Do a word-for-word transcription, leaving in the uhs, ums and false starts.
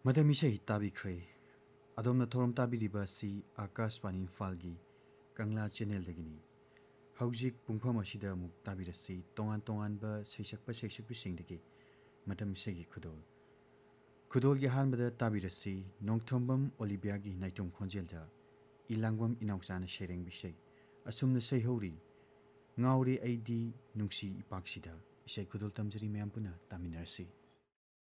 मदम इसे ताबीख्रे अदोमना थोरम ताबीरिबा सी आकाशवाणी इम्फालगी कंगला चैनल दगिनी हौजिक पुंगफम असिदा अमुक ताबीरसी तोंगान तोंगानबा सैसकपा सैसकपिसिंगदगी मदम इसेगी खुदोल खुदोलगी हानबदा ताबीरसी Nongthombam ओलिबियागी नाइटोंग खोंजेलदा इलांगबम इनाउचाना शेरेंग बिसै असुमना सैहौरी ngauri aidi nungsi ipaksidha isai khudol tamjari mayam puna taminarsi